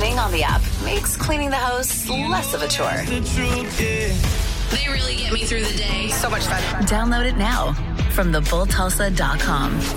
Following on the app makes cleaning the house less of a chore. They really get me through the day. So much fun. Download it now from thebulltulsa.com.